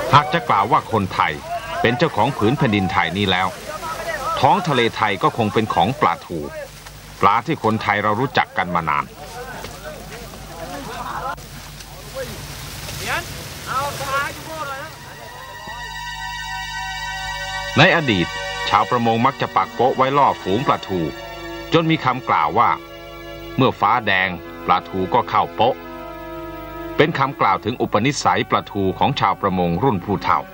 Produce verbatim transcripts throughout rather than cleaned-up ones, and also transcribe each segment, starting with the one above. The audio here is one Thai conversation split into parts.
หากจะกล่าวว่าคนไทยเป็นเจ้าของผืนแผ่นดินไทยนี้แล้วท้องทะเลไทยก็คงเป็นของปลาทูปลาที่คนไทยเรารู้จักกันมานานในอดีตชาวประมงมักจะปักโป๊ะไว้ล่อฝูงปลาทูจนมีคำกล่าวว่าเมื่อฟ้าแดงปลาทูก็เข้าโป๊ะเป็นคำกล่าวถึงอุปนิสัยปลาทูของชาวประมงรุ่นผู้เฒ่า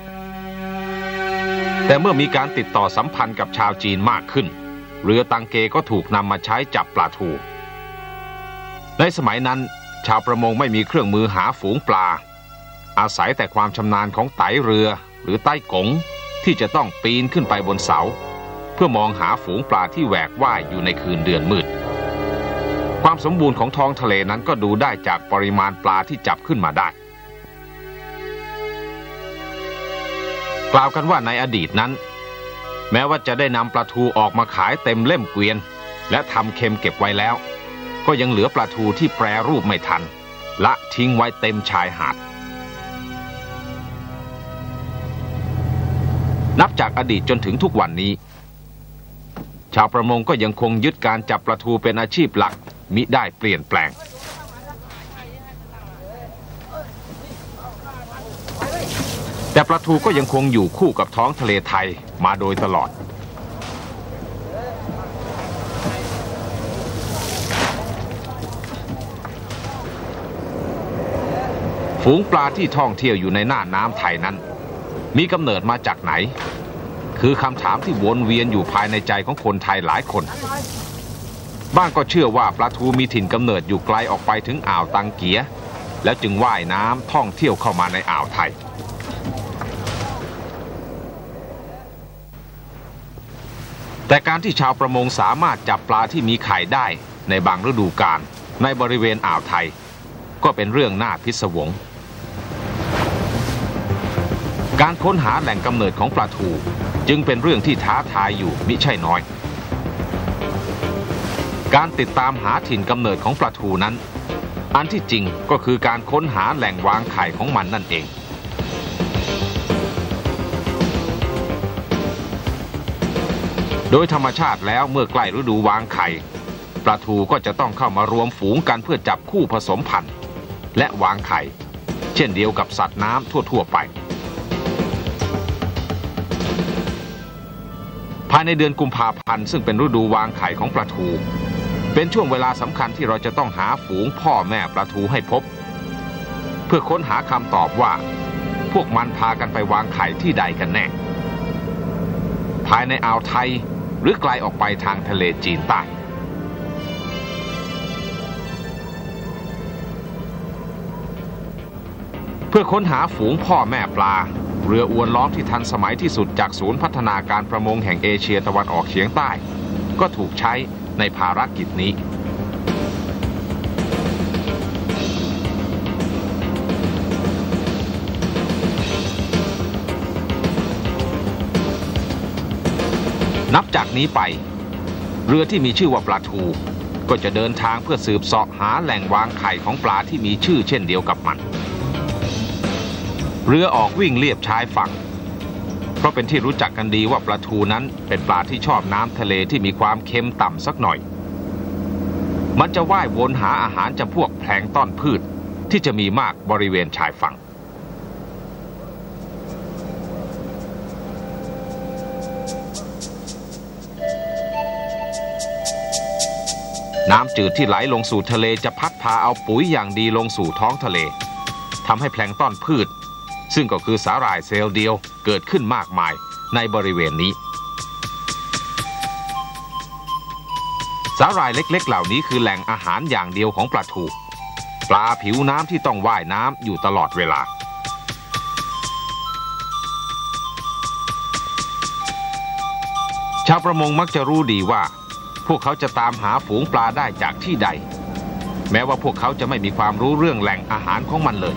แต่เมื่อมีการติดต่อสัมพันธ์กับชาวจีนมากขึ้นเรือตังเกก็ถูกนำมาใช้จับปลาทูในสมัยนั้นชาวประมงไม่มีเครื่องมือหาฝูงปลาอาศัยแต่ความชำนาญของไตเรือหรือใต้กงที่จะต้องปีนขึ้นไปบนเสาเพื่อมองหาฝูงปลาที่แหวกว่ายอยู่ในคืนเดือนมืดความสมบูรณ์ของท้องทะเลนั้นก็ดูได้จากปริมาณปลาที่จับขึ้นมาได้กล่าวกันว่าในอดีตนั้นแม้ว่าจะได้นำปลาทูออกมาขายเต็มเล่มเกวียนและทำเค็มเก็บไว้แล้วก็ยังเหลือปลาทูที่แปรรูปไม่ทันละทิ้งไว้เต็มชายหาดนับจากอดีตจนถึงทุกวันนี้ชาวประมงก็ยังคงยึดการจับปลาทูเป็นอาชีพหลักมิได้เปลี่ยนแปลงแต่ปลาทูก็ยังคงอยู่คู่กับท้องทะเลไทยมาโดยตลอดฝูงปลาที่ท่องเที่ยวอยู่ในน่านน้ำไทยนั้นมีกำเนิดมาจากไหนคือคำถามที่วนเวียนอยู่ภายในใจของคนไทยหลายคนบ้างก็เชื่อว่าปลาทูมีถิ่นกำเนิดอยู่ไกลออกไปถึงอ่าวตังเกียแล้วจึงว่ายน้ำท่องเที่ยวเข้ามาในอ่าวไทยแต่การที่ชาวประมงสามารถจับปลาที่มีไข่ได้ในบางฤดูกาลในบริเวณอ่าวไทยก็เป็นเรื่องน่าพิศวงการค้นหาแหล่งกำเนิดของปลาทูจึงเป็นเรื่องที่ท้าทายอยู่มิใช่น้อยการติดตามหาถิ่นกำเนิดของปลาทูนั้นอันที่จริงก็คือการค้นหาแหล่งวางไข่ของมันนั่นเองโดยธรรมชาติแล้วเมื่อใกล้ฤดูวางไข่ปลาทูก็จะต้องเข้ามารวมฝูงกันเพื่อจับคู่ผสมพันธุ์และวางไข่เช่นเดียวกับสัตว์น้ำทั่วๆไปภายในเดือนกุมภาพันธ์ซึ่งเป็นฤดูวางไข่ของปลาทูเป็นช่วงเวลาสำคัญที่เราจะต้องหาฝูงพ่อแม่ปลาทูให้พบเพื่อค้นหาคำตอบว่าพวกมันพากันไปวางไข่ที่ใดกันแน่ภายในอ่าวไทยหรือไกลออกไปทางทะเลจีนใต้เพื่อค้นหาฝูงพ่อแม่ปลาเรืออวนล้อมที่ทันสมัยที่สุดจากศูนย์พัฒนาการประมงแห่งเอเชียตะวันออกเฉียงใต้ก็ถูกใช้ในภารกิจนี้นับจากนี้ไปเรือที่มีชื่อว่าปลาทูก็จะเดินทางเพื่อสืบเสาะหาแหล่งวางไข่ของปลาที่มีชื่อเช่นเดียวกับมันเรือออกวิ่งเลียบชายฝั่งเพราะเป็นที่รู้จักกันดีว่าปลาทูนั้นเป็นปลาที่ชอบน้ำทะเลที่มีความเค็มต่ำสักหน่อยมันจะว่ายวนหาอาหารจำพวกแพลงก์ต้นพืชที่จะมีมากบริเวณชายฝั่งน้ำจืดที่ไหลลงสู่ทะเลจะพัดพาเอาปุ๋ยอย่างดีลงสู่ท้องทะเลทำให้แพลงก์ต้นพืชซึ่งก็คือสาหร่ายเซลล์เดียวเกิดขึ้นมากมายในบริเวณนี้สาหร่ายเล็กๆเหล่านี้คือแหล่งอาหารอย่างเดียวของปลาทูปลาผิวน้ำที่ต้องว่ายน้ำอยู่ตลอดเวลาชาวประมงมักจะรู้ดีว่าพวกเขาจะตามหาฝูงปลาได้จากที่ใดแม้ว่าพวกเขาจะไม่มีความรู้เรื่องแหล่งอาหารของมันเลย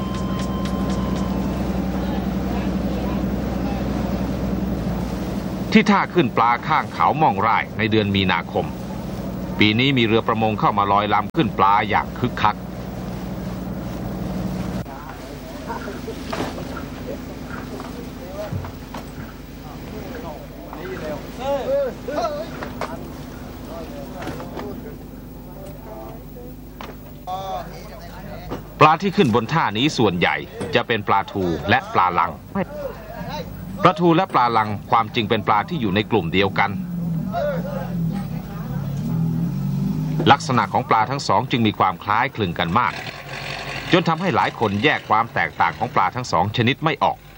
ที่ท่าขึ้นปลาข้างเขาม่องร่ายในเดือนมีนาคมปีนี้มีเรือประมงเข้ามาลอยลำขึ้นปลาอย่างคึกคักปลาที่ขึ้นบนท่านี้ส่วนใหญ่จะเป็นปลาทูและปลาลังปลาทูและปลาลังความจริงเป็นปลาที่อยู่ในกลุ่มเดียวกันลักษณะของปลาทั้งสองจึงมีความคล้ายคลึงกันมากจนทำให้หลายคนแยกความแตกต่างของปลาทั้งสองชนิดไม่ออก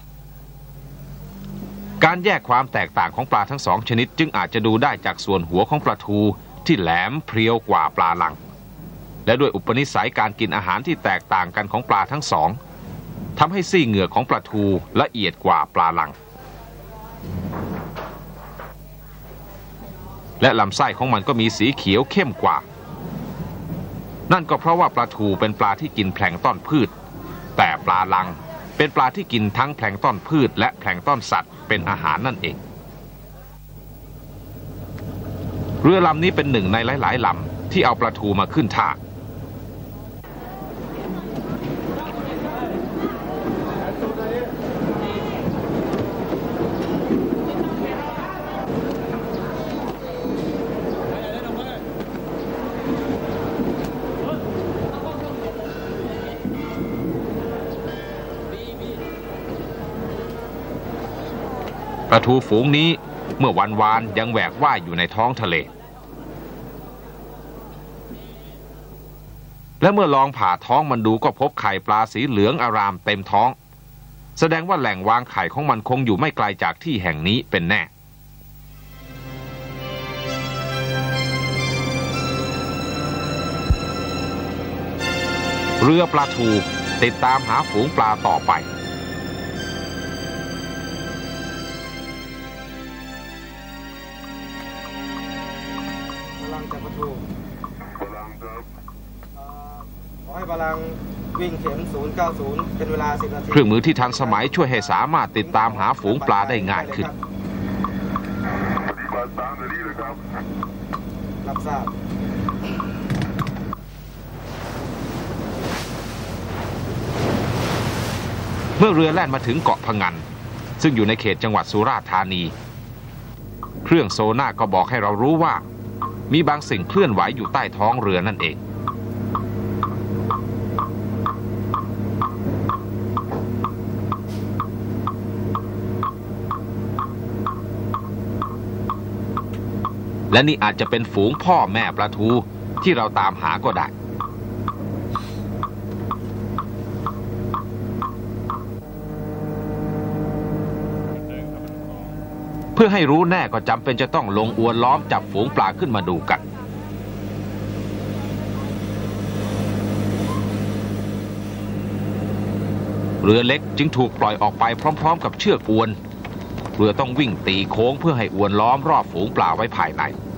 การแยกความแตกต่างของปลาทั้งสองชนิดจึงอาจจะดูได้จากส่วนหัวของปลาทูที่แหลมเพรียวกว่าปลาลังและด้วยอุปนิสัยการกินอาหารที่แตกต่างกันของปลาทั้งสองทำให้ซี่เหงือกของปลาทูละเอียดกว่าปลาลังและลำไส้ของมันก็มีสีเขียวเข้มกว่านั่นก็เพราะว่าปลาทูเป็นปลาที่กินแพลงก์ต้นพืชแต่ปลาลังเป็นปลาที่กินทั้งแพลงก์ต้นพืชและแพลงก์ต้นสัตว์เป็นอาหารนั่นเองเรือลำนี้เป็นหนึ่งในหลายๆลำที่เอาปลาทูมาขึ้นท่าปลาทูฝูงนี้เมื่อวันวานยังแหวกว่ายอยู่ในท้องทะเลและเมื่อลองผ่าท้องมันดูก็พบไข่ปลาสีเหลืองอารามเต็มท้องแสดงว่าแหล่งวางไข่ของมันคงอยู่ไม่ไกลจากที่แห่งนี้เป็นแน่เรือปลาทูติดตามหาฝูงปลาต่อไปขอให้บาลังวิ่งเข็มศูนย์เก้าศูนย์เป็นเวลาสิบนาทีเครื่องมือที่ทันสมัยช่วยให้สามารถติดตามหาฝูงปลาได้ง่ายขึ้นรับทราบเมื่อเรือแล่นมาถึงเกาะพะงันซึ่งอยู่ในเขตจังหวัดสุราษฎร์ธานีเครื่องโซน่าก็บอกให้เรารู้ว่ามีบางสิ่งเคลื่อนไหวอยู่ใต้ท้องเรือนั่นเองและนี่อาจจะเป็นฝูงพ่อแม่ปลาทูที่เราตามหาก็ได้เพื่อให้รู้แน่ก็จำเป็นจะต้องลงอวนล้อมจับฝูงปลาขึ้นมาดูกันเรือเล็กจึงถูกปล่อยออกไปพร้อมๆกับเชือกอวนเรือต้องวิ่งตีโค้งเพื่อให้อวนล้อมรอบฝูงปลาไว้ภายใน